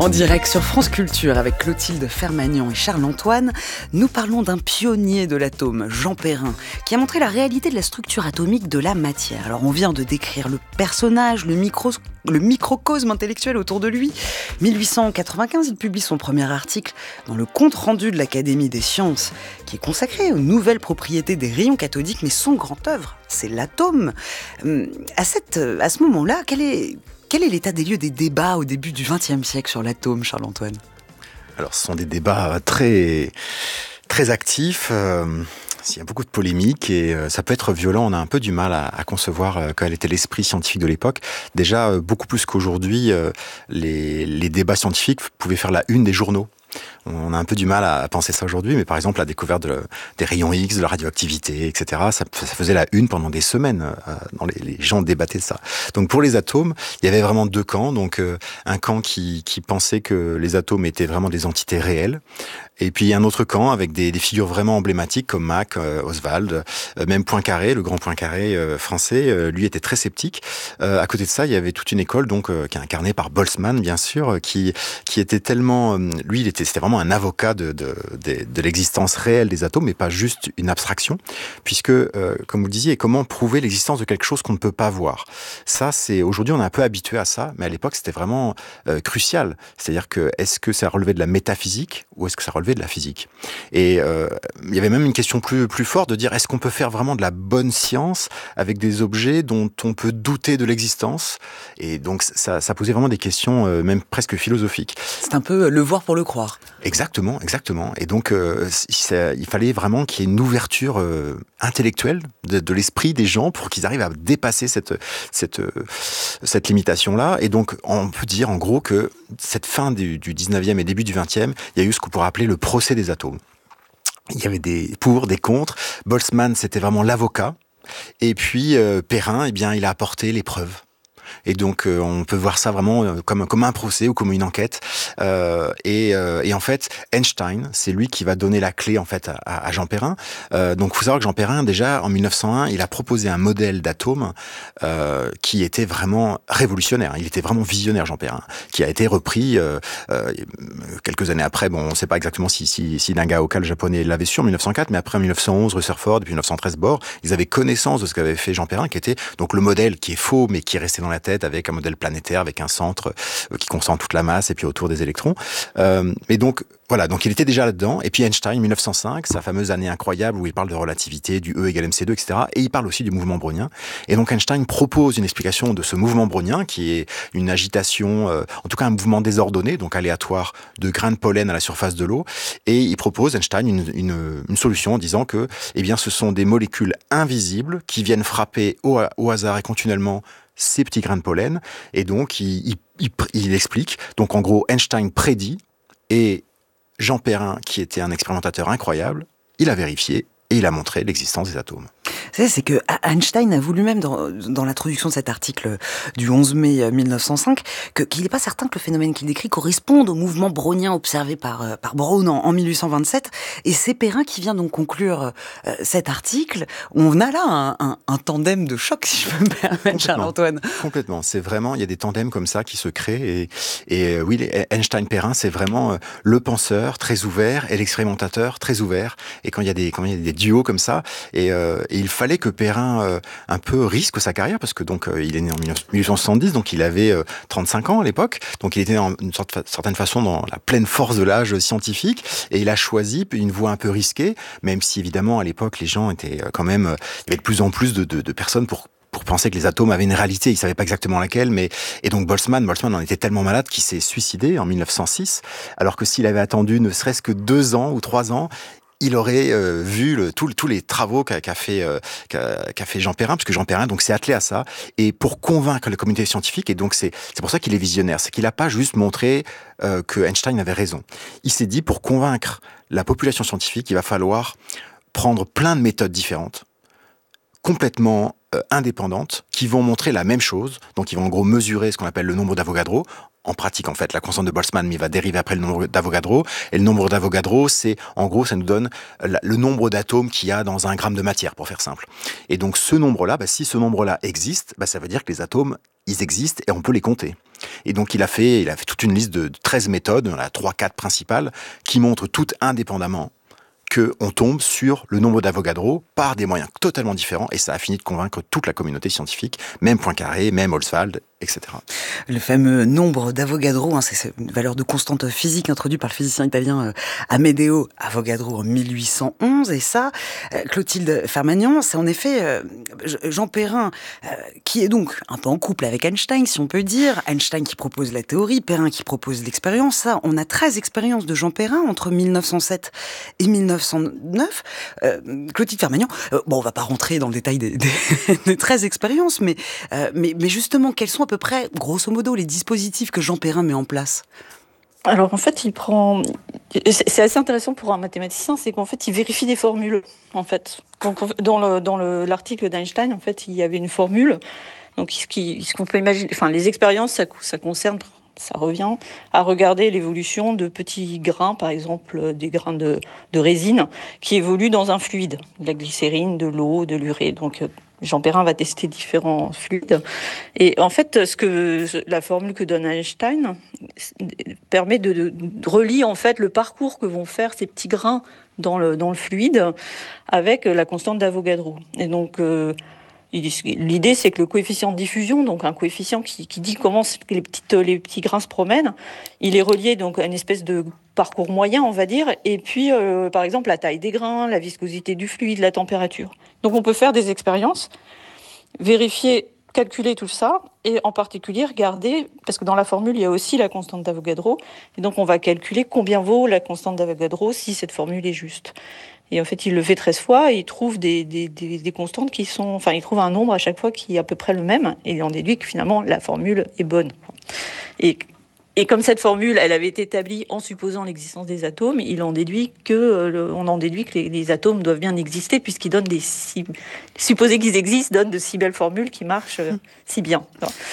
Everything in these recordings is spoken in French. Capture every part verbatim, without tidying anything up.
En direct sur France Culture avec Clotilde Fermagnan et Charles-Antoine, nous parlons d'un pionnier de l'atome, Jean Perrin, qui a montré la réalité de la structure atomique de la matière. Alors on vient de décrire le personnage, le, micro, le microcosme intellectuel autour de lui. mille huit cent quatre-vingt-quinze, il publie son premier article dans le compte-rendu de l'Académie des sciences, qui est consacré aux nouvelles propriétés des rayons cathodiques, mais son grand œuvre, c'est l'atome. À, cette, à ce moment-là, quel est... Quel est l'état des lieux des débats au début du vingtième siècle sur l'atome, Charles-Antoine ? Alors, ce sont des débats très, très actifs. Euh, il y a beaucoup de polémiques et euh, ça peut être violent. On a un peu du mal à, à concevoir euh, quel était l'esprit scientifique de l'époque. Déjà, euh, beaucoup plus qu'aujourd'hui, euh, les, les débats scientifiques pouvaient faire la une des journaux. On a un peu du mal à penser ça aujourd'hui, mais par exemple la découverte de, des rayons X, de la radioactivité, et cetera, ça, ça faisait la une pendant des semaines. Euh, dans les, les gens débattaient de ça. Donc pour les atomes, il y avait vraiment deux camps. Donc euh, un camp qui, qui pensait que les atomes étaient vraiment des entités réelles, et puis un autre camp avec des, des figures vraiment emblématiques comme Mach, euh, Oswald, euh, même Poincaré, le grand Poincaré euh, français, euh, lui était très sceptique. Euh, à côté de ça, il y avait toute une école donc euh, qui est incarnée par Boltzmann, bien sûr, qui qui était tellement, euh, lui, il était c'était vraiment un avocat de, de, de, de l'existence réelle des atomes, mais pas juste une abstraction, puisque, euh, comme vous le disiez, comment prouver l'existence de quelque chose qu'on ne peut pas voir. Ça, c'est aujourd'hui, on est un peu habitué à ça, mais à l'époque, c'était vraiment euh, crucial. C'est-à-dire que, est-ce que ça relevait de la métaphysique ou est-ce que ça relevait de la physique ? Et euh, il y avait même une question plus, plus forte de dire, est-ce qu'on peut faire vraiment de la bonne science avec des objets dont on peut douter de l'existence ? Et donc, ça, ça posait vraiment des questions, euh, même presque philosophiques. C'est un peu le voir pour le croire. Exactement, exactement. Et donc, euh, ça, il fallait vraiment qu'il y ait une ouverture euh, intellectuelle de, de l'esprit des gens pour qu'ils arrivent à dépasser cette cette euh, cette limitation-là. Et donc, on peut dire en gros que cette fin du, du dix-neuvième et début du vingtième, il y a eu ce qu'on pourrait appeler le procès des atomes. Il y avait des pour, des contre. Boltzmann, c'était vraiment l'avocat. Et puis euh, Perrin, eh bien, il a apporté les preuves. Et donc, euh, on peut voir ça vraiment euh, comme, comme un procès ou comme une enquête. Euh, et, euh, et en fait, Einstein, c'est lui qui va donner la clé en fait à, à Jean Perrin. Euh, donc, il faut savoir que Jean Perrin, déjà en mille neuf cent un, il a proposé un modèle d'atome euh, qui était vraiment révolutionnaire. Il était vraiment visionnaire, Jean Perrin, qui a été repris euh, euh, quelques années après. Bon, on ne sait pas exactement si, si, si Nagaoka, le japonais, l'avait su en mille neuf cent quatre, mais après en mille neuf cent onze, Rutherford, puis mille neuf cent treize, Bohr, ils avaient connaissance de ce qu'avait fait Jean Perrin, qui était donc le modèle qui est faux, mais qui est resté dans la tête, avec un modèle planétaire, avec un centre euh, qui concentre toute la masse et puis autour des électrons. Euh, et donc, voilà, donc il était déjà là-dedans. Et puis Einstein, mille neuf cent cinq, sa fameuse année incroyable où il parle de relativité, du E égale M C deux, et cetera. Et il parle aussi du mouvement brownien. Et donc Einstein propose une explication de ce mouvement brownien qui est une agitation, euh, en tout cas un mouvement désordonné, donc aléatoire, de grains de pollen à la surface de l'eau. Et il propose, Einstein, une, une, une solution en disant que, eh bien, ce sont des molécules invisibles qui viennent frapper au, au hasard et continuellement ces petits grains de pollen, et donc il, il, il, il explique. Donc en gros, Einstein prédit, et Jean Perrin, qui était un expérimentateur incroyable, il a vérifié et il a montré l'existence des atomes. C'est que Einstein a voulu même, dans, dans l'introduction de cet article du onze mai mille neuf cent cinq, que, qu'il n'est pas certain que le phénomène qu'il décrit corresponde au mouvement brownien observé par, par Brown en, en mille huit cent vingt-sept. Et c'est Perrin qui vient donc conclure euh, cet article. On a là un, un, un tandem de choc, si je peux me permettre, Charles-Antoine. Complètement. C'est vraiment, il y a des tandems comme ça qui se créent. Et, et oui, Einstein-Perrin, c'est vraiment le penseur très ouvert et l'expérimentateur très ouvert. Et quand il y a des, quand il y a des duos comme ça, et, euh, et il fallait que Perrin euh, un peu risque sa carrière, parce que donc euh, il est né en mille huit cent soixante-dix, donc il avait euh, trente-cinq ans à l'époque, donc il était en une sorte, certaine façon dans la pleine force de l'âge scientifique, et il a choisi une voie un peu risquée, même si évidemment à l'époque les gens étaient quand même, euh, il y avait de plus en plus de, de, de personnes pour pour penser que les atomes avaient une réalité, il savait pas exactement laquelle, mais et donc Boltzmann, Boltzmann en était tellement malade qu'il s'est suicidé en mille neuf cent six, alors que s'il avait attendu ne serait-ce que deux ans ou trois ans, il aurait euh, vu le, tous tout les travaux qu'a, qu'a, fait, euh, qu'a, qu'a fait Jean Perrin, parce que Jean Perrin donc, s'est attelé à ça, et pour convaincre la communauté scientifique, et donc c'est, c'est pour ça qu'il est visionnaire, c'est qu'il n'a pas juste montré euh, que Einstein avait raison. Il s'est dit, pour convaincre la population scientifique, il va falloir prendre plein de méthodes différentes, complètement euh, indépendantes, qui vont montrer la même chose, donc ils vont en gros mesurer ce qu'on appelle le nombre d'Avogadro, en pratique, en fait, la constante de Boltzmann, mais il va dériver après le nombre d'Avogadro. Et le nombre d'Avogadro, c'est, en gros, ça nous donne le nombre d'atomes qu'il y a dans un gramme de matière, pour faire simple. Et donc, ce nombre-là, bah, si ce nombre-là existe, bah, ça veut dire que les atomes, ils existent et on peut les compter. Et donc, il a fait, il a fait toute une liste de treize méthodes, il y en a trois quatre principales, qui montrent toutes indépendamment qu'on tombe sur le nombre d'Avogadro par des moyens totalement différents, et ça a fini de convaincre toute la communauté scientifique, même Poincaré, même Ostwald, et cetera. Le fameux nombre d'Avogadro, hein, c'est une valeur de constante physique introduite par le physicien italien euh, Amedeo Avogadro en mille huit cent onze, et ça, euh, Clotilde Farmagnan, c'est en effet euh, Jean Perrin, euh, qui est donc un peu en couple avec Einstein, si on peut dire. Einstein qui propose la théorie, Perrin qui propose l'expérience. Ça, on a treize expériences de Jean Perrin entre mille neuf cent sept et mille neuf cent neuf. Euh, Clotilde Farmagnan, euh, bon, on va pas rentrer dans le détail des, des, des treize expériences, mais, euh, mais, mais justement, quelles sont à peu près, grosso modo, les dispositifs que Jean Perrin met en place? Alors en fait, il prend. C'est assez intéressant pour un mathématicien, c'est qu'en fait, il vérifie des formules. En fait, donc dans le dans le, l'article d'Einstein, en fait, il y avait une formule. Donc ce qui ce qu'on peut imaginer, enfin les expériences, ça ça concerne, ça revient à regarder l'évolution de petits grains, par exemple des grains de de résine qui évoluent dans un fluide, de la glycérine, de l'eau, de l'urée. Donc Jean Perrin va tester différents fluides. Et en fait, ce que la formule que donne Einstein permet de, de, de relier en fait le parcours que vont faire ces petits grains dans le dans le fluide avec la constante d'Avogadro. Et donc euh, l'idée, c'est que le coefficient de diffusion, donc un coefficient qui, qui dit comment les, petites, les petits grains se promènent, il est relié donc à une espèce de parcours moyen, on va dire, et puis, euh, par exemple, la taille des grains, la viscosité du fluide, la température. Donc, on peut faire des expériences, vérifier, calculer tout ça, et en particulier regarder, parce que dans la formule, il y a aussi la constante d'Avogadro, et donc on va calculer combien vaut la constante d'Avogadro si cette formule est juste. Et en fait, il le fait treize fois et il trouve des, des, des, des constantes qui sont... Enfin, il trouve un nombre à chaque fois qui est à peu près le même et il en déduit que finalement, la formule est bonne. Et, et comme cette formule, elle avait été établie en supposant l'existence des atomes, il en déduit que, on en déduit que les, les atomes doivent bien exister puisqu'ils donnent des... Si, supposer qu'ils existent donne de si belles formules qui marchent euh, si bien.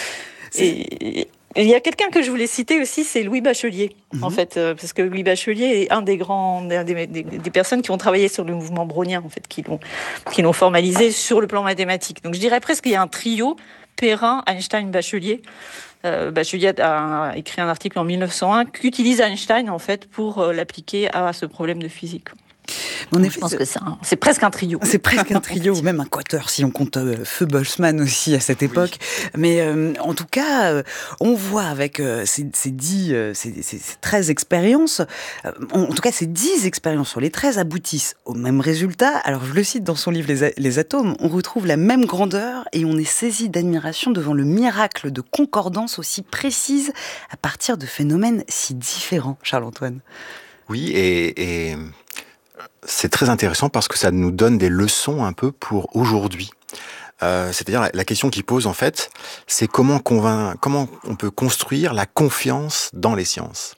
Et... Il y a quelqu'un que je voulais citer aussi, c'est Louis Bachelier, mmh. en fait, euh, parce que Louis Bachelier est un des grands, des, des, des personnes qui ont travaillé sur le mouvement brownien, en fait, qui l'ont, qui l'ont formalisé sur le plan mathématique. Donc, je dirais presque qu'il y a un trio Perrin, Einstein, Bachelier. Euh, Bachelier a écrit un article en mille neuf cent un qu'utilise Einstein, en fait, pour euh, l'appliquer à ce problème de physique. En effet, je pense que c'est, un, c'est presque un trio. C'est presque un trio, ou même un quatuor, si on compte euh, Feu Boltzmann aussi à cette époque. Oui. Mais euh, en tout cas, euh, on voit avec euh, ces, ces, dix, euh, ces, ces, ces treize expériences, euh, en, en tout cas ces dix expériences sur les treize aboutissent au même résultat. Alors je le cite dans son livre Les, a- les atomes, on retrouve la même grandeur et on est saisi d'admiration devant le miracle de concordance aussi précise à partir de phénomènes si différents, Charles-Antoine. Oui, et... et... c'est très intéressant parce que ça nous donne des leçons un peu pour aujourd'hui. Euh, c'est-à-dire la, la question qu'il pose en fait, c'est comment convain- comment on peut construire la confiance dans les sciences.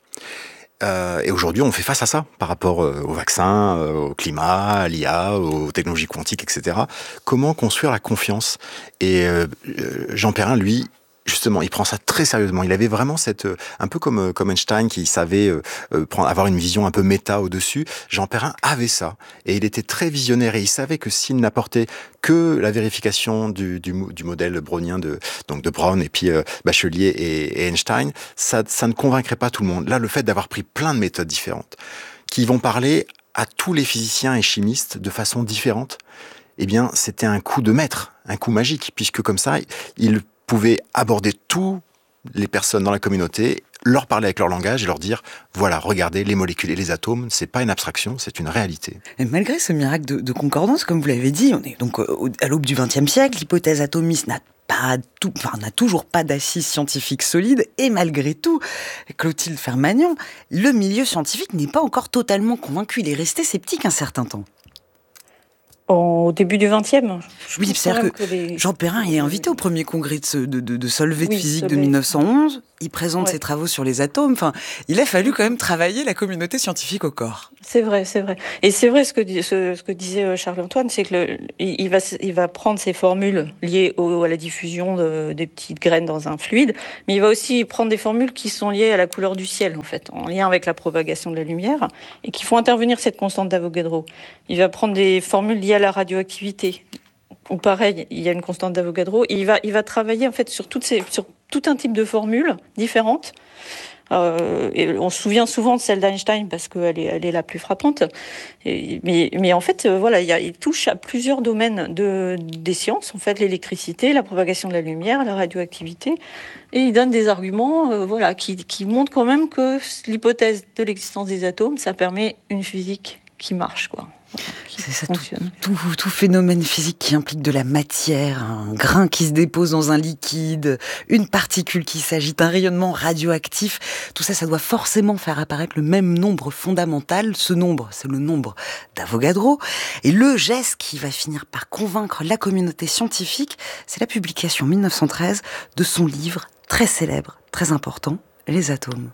Euh, et aujourd'hui, on fait face à ça par rapport euh, aux vaccins, euh, au climat, à l'I A, aux technologies quantiques, et cetera. Comment construire la confiance ? Et euh, Jean Perrin, lui, justement, il prend ça très sérieusement. Il avait vraiment cette, un peu comme comme Einstein qui savait euh, prendre, avoir une vision un peu méta au-dessus. Jean Perrin avait ça, et il était très visionnaire et il savait que s'il n'apportait que la vérification du, du, du modèle brownien de donc de Brown et puis euh, Bachelier et, et Einstein, ça ça ne convaincrait pas tout le monde. Là, le fait d'avoir pris plein de méthodes différentes qui vont parler à tous les physiciens et chimistes de façon différente, eh bien, c'était un coup de maître, un coup magique, puisque comme ça, il pouvait aborder toutes les personnes dans la communauté, leur parler avec leur langage et leur dire voilà, regardez, les molécules et les atomes, c'est pas une abstraction, c'est une réalité. Et malgré ce miracle de, de concordance, comme vous l'avez dit, on est donc à l'aube du vingtième siècle, l'hypothèse atomiste n'a pas tout, enfin, n'a toujours pas d'assise scientifique solide, et malgré tout, Clotilde Farmagnan, le milieu scientifique n'est pas encore totalement convaincu, il est resté sceptique un certain temps. Au début du vingtième. Oui, c'est-à-dire que, que les... Jean Perrin est invité au premier congrès de, ce, de, de, de Solvay oui, de physique Solvay. de mille neuf cent onze. Il présente ouais. ses travaux sur les atomes. Enfin, il a fallu quand même travailler la communauté scientifique au corps. C'est vrai, c'est vrai. Et c'est vrai ce que, ce, ce que disait Charles-Antoine, c'est que le, il, va, il va prendre ces formules liées au, à la diffusion de, des petites graines dans un fluide, mais il va aussi prendre des formules qui sont liées à la couleur du ciel, en fait, en lien avec la propagation de la lumière, et qui font intervenir cette constante d'Avogadro. Il va prendre des formules liées à la radioactivité, où pareil, il y a une constante d'Avogadro, et il va, il va travailler en fait sur toutes ces, sur tout un type de formules différentes. Euh, et on se souvient souvent de celle d'Einstein parce qu'elle est, elle est la plus frappante. Et, mais, mais en fait, euh, voilà, il, y a, il touche à plusieurs domaines de, des sciences, en fait, l'électricité, la propagation de la lumière, la radioactivité. Et il donne des arguments euh, voilà, qui, qui montrent quand même que l'hypothèse de l'existence des atomes, ça permet une physique qui marche, quoi. C'est ça, tout, tout, tout phénomène physique qui implique de la matière, un grain qui se dépose dans un liquide, une particule qui s'agite, un rayonnement radioactif, tout ça, ça doit forcément faire apparaître le même nombre fondamental. Ce nombre, c'est le nombre d'Avogadro. Et le geste qui va finir par convaincre la communauté scientifique, c'est la publication en mille neuf cent treize de son livre très célèbre, très important, Les atomes.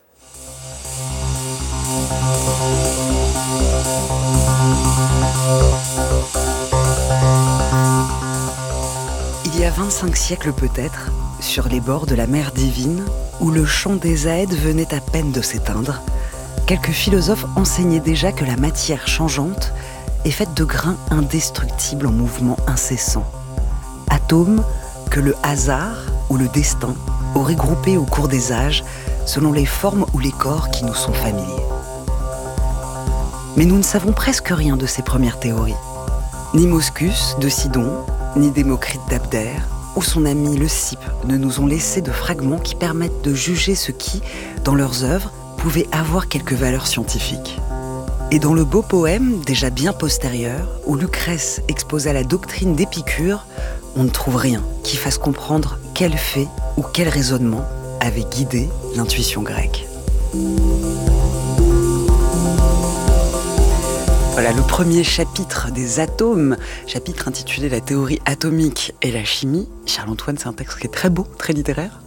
Il y a vingt-cinq siècles peut-être, sur les bords de la mer divine, où le chant des Aèdes venait à peine de s'éteindre, quelques philosophes enseignaient déjà que la matière changeante est faite de grains indestructibles en mouvement incessant. Atomes que le hasard ou le destin auraient groupés au cours des âges selon les formes ou les corps qui nous sont familiers. Mais nous ne savons presque rien de ces premières théories. Ni Moscus de Sidon, ni Démocrite d'Abdère, ou son ami Leucippe ne nous ont laissé de fragments qui permettent de juger ce qui, dans leurs œuvres, pouvait avoir quelque valeur scientifique. Et dans le beau poème, déjà bien postérieur, où Lucrèce exposa la doctrine d'Épicure, on ne trouve rien qui fasse comprendre quel fait ou quel raisonnement avait guidé l'intuition grecque. Voilà le premier chapitre des atomes, chapitre intitulé La théorie atomique et la chimie. Charles-Antoine, c'est un texte qui est très beau, très littéraire.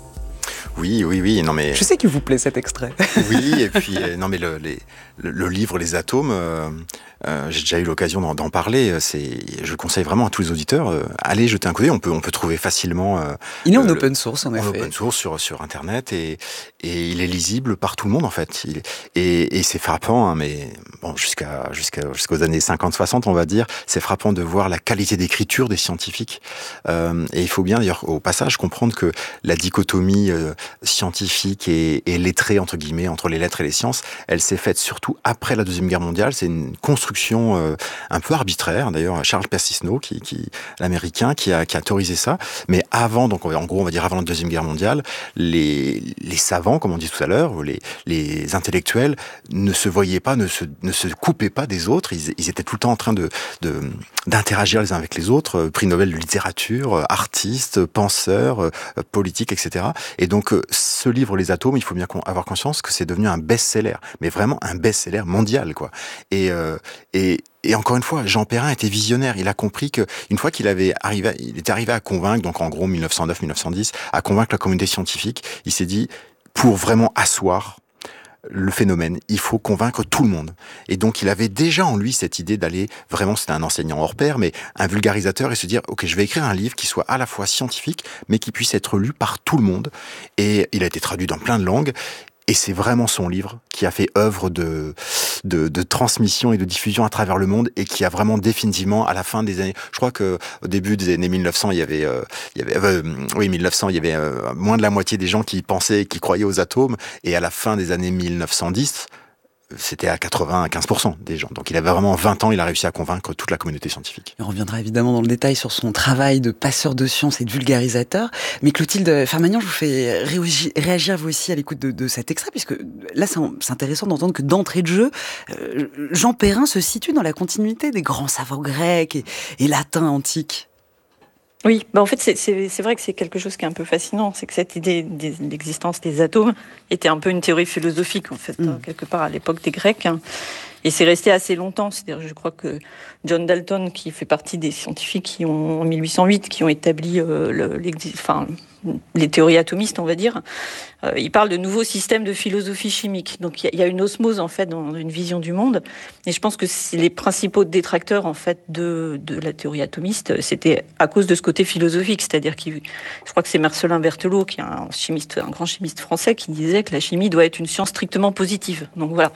Oui, oui, oui, non mais... Je sais qu'il vous plaît cet extrait. Oui, et puis, euh, non mais le, les, le, le livre Les atomes, euh, euh, j'ai déjà eu l'occasion d'en, d'en parler, c'est, je conseille vraiment à tous les auditeurs, euh, allez jeter un coup d'œil, on peut, on peut trouver facilement... Euh, il est en euh, open source, en, en effet. En open source sur, sur Internet, et, et il est lisible par tout le monde, en fait. Il, et, et c'est frappant, hein, mais bon, jusqu'à, jusqu'à, jusqu'aux années cinquante soixante, on va dire, c'est frappant de voir la qualité d'écriture des scientifiques. Euh, et il faut bien, d'ailleurs, au passage, comprendre que la dichotomie... Euh, scientifique et, et lettrée, entre guillemets, entre les lettres et les sciences, elle s'est faite surtout après la Deuxième Guerre mondiale. C'est une construction euh, un peu arbitraire. D'ailleurs, Charles Persisno, qui, qui, l'américain, qui a, qui a autorisé ça. Mais avant, donc en gros, on va dire avant la Deuxième Guerre mondiale, les, les savants, comme on dit tout à l'heure, ou les, les intellectuels, ne se voyaient pas, ne se, ne se coupaient pas des autres. Ils, ils étaient tout le temps en train de, de, d'interagir les uns avec les autres. Prix Nobel de littérature, artistes, penseurs, politiques, et cetera. Et donc, ce livre, Les atomes, il faut bien avoir conscience que c'est devenu un best-seller, mais vraiment un best-seller mondial, quoi. Et, euh, et, et encore une fois, Jean Perrin était visionnaire. Il a compris que une fois qu'il avait arrivé, il était arrivé à convaincre, donc en gros mille neuf cent neuf mille neuf cent dix, à convaincre la communauté scientifique, il s'est dit, pour vraiment asseoir le phénomène, il faut convaincre tout le monde. Et donc, il avait déjà en lui cette idée d'aller, vraiment, c'était un enseignant hors pair, mais un vulgarisateur, et se dire, ok, je vais écrire un livre qui soit à la fois scientifique, mais qui puisse être lu par tout le monde. Et il a été traduit dans plein de langues. Et c'est vraiment son livre qui a fait œuvre de, de, de transmission et de diffusion à travers le monde, et qui a vraiment définitivement, à la fin des années, je crois que au début des années mille neuf cents, il y avait, euh, il y avait, euh, oui, mille neuf cents, il y avait euh, moins de la moitié des gens qui pensaient, qui croyaient aux atomes, et à la fin des années mille neuf cent dix, c'était à quatre-vingt-quinze pour cent des gens. Donc il avait vraiment vingt ans, il a réussi à convaincre toute la communauté scientifique. On reviendra évidemment dans le détail sur son travail de passeur de science et de vulgarisateur. Mais Clotilde Fermagnan, je vous fais réagir vous aussi à l'écoute de, de cet extrait, puisque là c'est intéressant d'entendre que d'entrée de jeu, euh, Jean Perrin se situe dans la continuité des grands savants grecs et, et latins antiques. Oui, bah en fait, c'est, c'est, c'est vrai que c'est quelque chose qui est un peu fascinant, c'est que cette idée de l'existence des atomes était un peu une théorie philosophique, en fait, mmh. quelque part à l'époque des Grecs. Et c'est resté assez longtemps. C'est-à-dire, je crois que John Dalton, qui fait partie des scientifiques qui ont, en mille huit cent huit, qui ont établi euh, le, enfin, les théories atomistes, on va dire, euh, il parle de nouveaux systèmes de philosophie chimique. Donc, il y, y a une osmose, en fait, dans une vision du monde. Et je pense que c'est les principaux détracteurs, en fait, de, de la théorie atomiste, c'était à cause de ce côté philosophique. C'est-à-dire qu'il, je crois que c'est Marcelin Berthelot, qui est un chimiste, un grand chimiste français, qui disait que la chimie doit être une science strictement positive. Donc, voilà.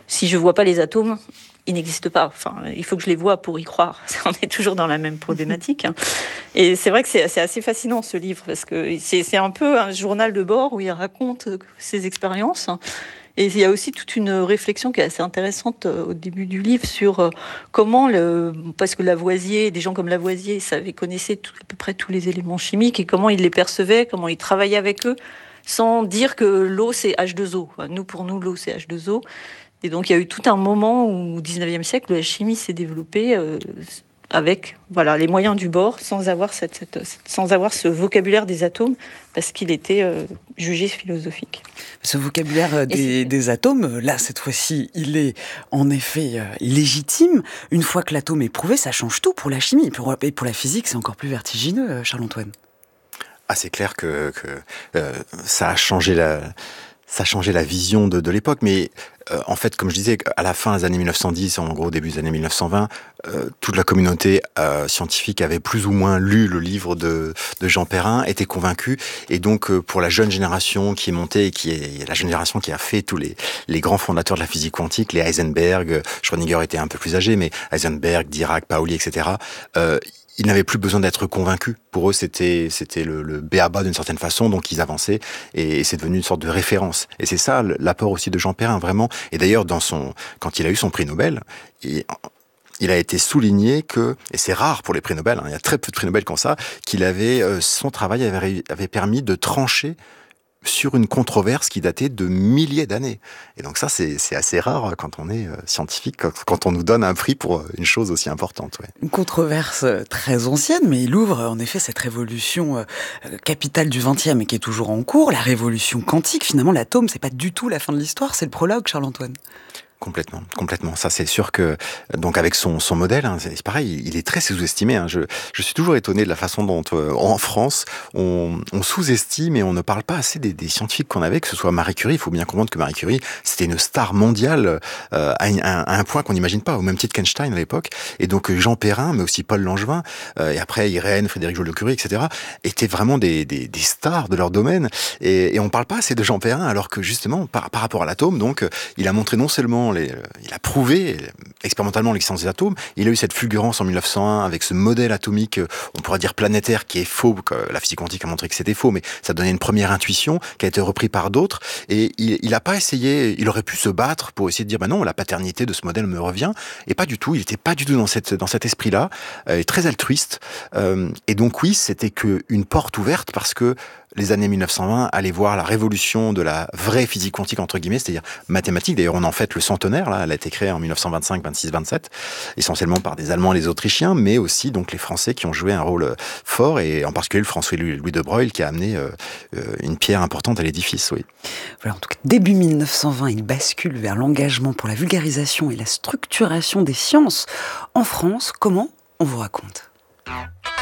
si je vois pas les atomes, ils n'existent pas. Enfin, il faut que je les vois pour y croire. On est toujours dans la même problématique. Et c'est vrai que c'est, c'est assez fascinant ce livre parce que c'est, c'est un peu un journal de bord où il raconte ses expériences. Et il y a aussi toute une réflexion qui est assez intéressante au début du livre sur comment, le, parce que Lavoisier, des gens comme Lavoisier savaient, connaissaient tout, à peu près tous les éléments chimiques et comment ils les percevaient, comment ils travaillaient avec eux, sans dire que l'eau c'est H deux O. Nous, pour nous, l'eau c'est H deux O. Et donc il y a eu tout un moment où, au dix-neuvième siècle, la chimie s'est développée euh, avec voilà, les moyens du bord, sans avoir, cette, cette, sans avoir ce vocabulaire des atomes, parce qu'il était euh, jugé philosophique. Ce vocabulaire des, des atomes, là, cette fois-ci, il est en effet euh, légitime. Une fois que l'atome est prouvé, ça change tout pour la chimie. Pour, et pour la physique, c'est encore plus vertigineux, Charles-Antoine. Ah, c'est clair que, que euh, ça a changé la... Ça a changé la vision de, de l'époque, mais euh, en fait, comme je disais, à la fin des années mille neuf cent dix, en gros début des années mille neuf cent vingt, euh, toute la communauté euh, scientifique avait plus ou moins lu le livre de, de Jean Perrin, était convaincue, et donc euh, pour la jeune génération qui est montée, et qui est la jeune génération qui a fait tous les, les grands fondateurs de la physique quantique, les Heisenberg, Schrödinger était un peu plus âgé, mais Heisenberg, Dirac, Pauli, et cetera. Euh, Ils n'avaient plus besoin d'être convaincus. Pour eux, c'était c'était le, le b a-ba d'une certaine façon, donc ils avançaient et, et c'est devenu une sorte de référence. Et c'est ça l'apport aussi de Jean Perrin, vraiment. Et d'ailleurs, dans son quand il a eu son prix Nobel, il, il a été souligné que, et c'est rare pour les prix Nobel, hein, il y a très peu de prix Nobel comme ça, qu'il avait euh, son travail avait, avait permis de trancher sur une controverse qui datait de milliers d'années. Et donc ça, c'est, c'est assez rare quand on est euh, scientifique, quand, quand on nous donne un prix pour une chose aussi importante. Ouais. Une controverse très ancienne, mais il ouvre en effet cette révolution euh, capitale du vingtième et qui est toujours en cours, la révolution quantique. Finalement, l'atome, c'est pas du tout la fin de l'histoire, c'est le prologue, Charles-Antoine. Complètement, complètement. Ça, c'est sûr que donc avec son son modèle, hein, c'est pareil, il est très sous-estimé. Hein. Je je suis toujours étonné de la façon dont euh, en France on, on sous-estime et on ne parle pas assez des, des scientifiques qu'on avait, que ce soit Marie Curie. Il faut bien comprendre que Marie Curie, c'était une star mondiale euh, à, un, à un point qu'on n'imagine pas, au même titre qu'Einstein à l'époque. Et donc Jean Perrin, mais aussi Paul Langevin, euh, et après Irène, Frédéric Joliot-Curie, et cetera, étaient vraiment des, des, des stars de leur domaine. Et, et on parle pas assez de Jean Perrin, alors que justement par, par rapport à l'atome, donc il a montré non seulement Les, il a prouvé expérimentalement l'existence des atomes. Il a eu cette fulgurance en mille neuf cent un avec ce modèle atomique, on pourrait dire planétaire, qui est faux. Que la physique quantique a montré que c'était faux, mais ça donnait une première intuition qui a été reprise par d'autres. Et il n'a pas essayé, il aurait pu se battre pour essayer de dire, bah non, la paternité de ce modèle me revient. Et pas du tout, il n'était pas du tout dans, cette, dans cet esprit-là, euh, très altruiste. Euh, et donc oui, c'était qu'une porte ouverte parce que les années mille neuf cent vingt allaient voir la révolution de la vraie physique quantique, entre guillemets, c'est-à-dire mathématique. D'ailleurs, on en fête le centenaire, là. Elle a été créée en mille neuf cent vingt-cinq, vingt-six, vingt-sept, essentiellement par des Allemands et des Autrichiens, mais aussi donc les Français qui ont joué un rôle fort, et en particulier le François-Louis de Broglie qui a amené euh, une pierre importante à l'édifice, oui. Voilà, en tout cas, début mille neuf cent vingt, il bascule vers l'engagement pour la vulgarisation et la structuration des sciences en France. Comment? On vous raconte.